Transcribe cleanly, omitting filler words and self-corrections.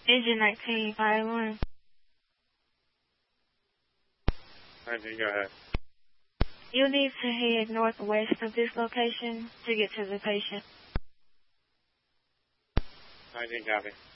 Engine 1951. 19, go ahead. You'll need to head northwest of this location to get to the patient. 19, copy.